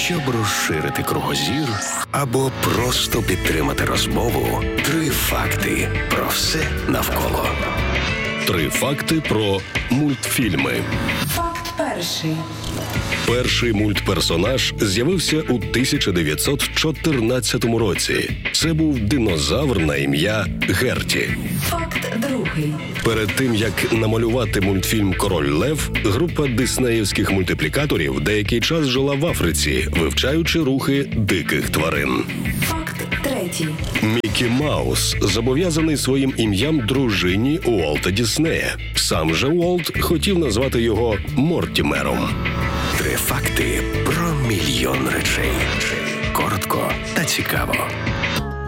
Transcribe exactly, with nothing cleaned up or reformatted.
Щоб розширити кругозір або просто підтримати розмову, три факти про все навколо. Три факти про мультфільми. Факт перший. Перший мультперсонаж з'явився у тисяча дев'ятсот чотирнадцятому році. Це був динозавр на ім'я Герті. Факт другий. Перед тим, як намалювати мультфільм «Король Лев», група диснеївських мультиплікаторів деякий час жила в Африці, вивчаючи рухи диких тварин. Факт третій. Мікі Маус зобов'язаний своїм ім'ям дружині Уолта Діснея. Сам же Уолт хотів назвати його Мортімером. Три факти про мільйон речей. Коротко та цікаво.